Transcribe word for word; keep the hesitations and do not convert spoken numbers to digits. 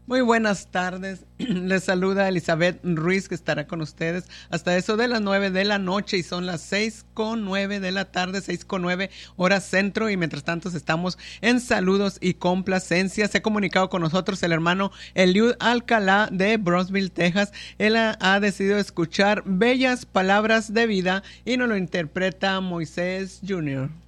Muy buenas tardes, les saluda Elizabeth Ruiz, que estará con ustedes hasta eso de las nueve de la noche, y son las seis con nueve de la tarde, seis con nueve hora centro, y mientras tanto estamos en saludos y complacencias. Se ha comunicado con nosotros el hermano Eliud Alcalá de Brownsville, Texas. Él ha, ha decidido escuchar bellas palabras de vida y nos lo interpreta Moisés junior